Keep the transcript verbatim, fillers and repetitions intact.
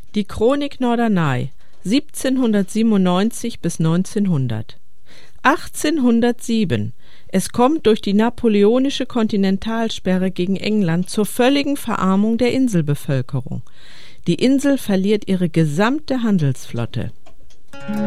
Die Chronik Norderney, siebzehnhundertsiebenundneunzig bis neunzehnhundert. achtzehnhundertsieben. Es kommt durch die napoleonische Kontinentalsperre gegen England zur völligen Verarmung der Inselbevölkerung. Die Insel verliert ihre gesamte Handelsflotte.